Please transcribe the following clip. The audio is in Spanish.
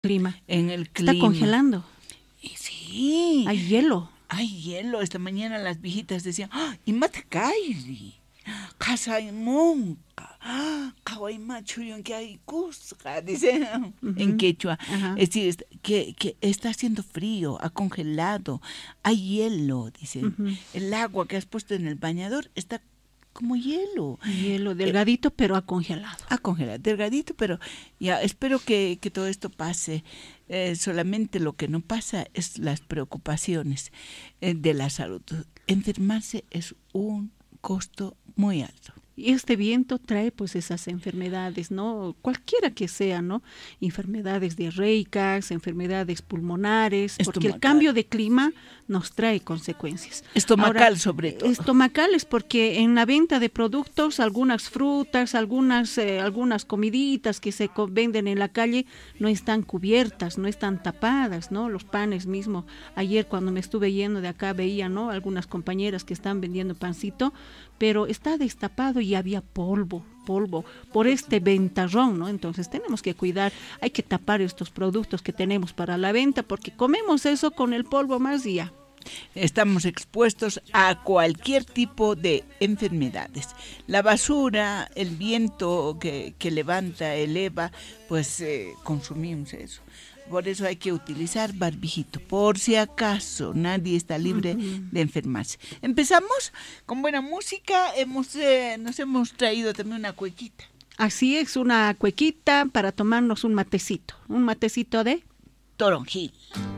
Clima. En el clima. Está congelando. Y sí. Hay hielo. Hay hielo. Esta mañana las viejitas decían, ¡ah! Y mate kairi. Casa y monca. Kawai machurion que hay cusca, dicen en quechua. Ajá. Es decir, que está haciendo frío, ha congelado, hay hielo, dicen. El agua que has puesto en el bañador está como hielo. Hielo delgadito, pero ha congelado. Ha congelado, delgadito, pero ya espero que todo esto pase. Solamente lo que no pasa es las preocupaciones de la salud. Enfermarse es un costo muy alto. Y este viento trae pues esas enfermedades, ¿no? Cualquiera que sea, ¿no? Enfermedades diarreicas, enfermedades pulmonares, porque el cambio de clima nos trae consecuencias. Estomacal. Ahora, sobre todo. Estomacales, porque en la venta de productos, algunas frutas, algunas comiditas que se venden en la calle no están cubiertas, no están tapadas, ¿no? Los panes mismo. Ayer cuando me estuve yendo de acá veía, ¿no? Algunas compañeras que están vendiendo pancito, pero está destapado y había polvo por este ventarrón, ¿no? Entonces tenemos que cuidar, hay que tapar estos productos que tenemos para la venta porque comemos eso con el polvo más y ya. Estamos expuestos a cualquier tipo de enfermedades. La basura, el viento que levanta, eleva, pues consumimos eso. Por eso hay que utilizar barbijito, por si acaso nadie está libre de enfermarse. Empezamos con buena música, nos hemos traído también una cuequita. Así es, una cuequita para tomarnos un matecito de toronjil.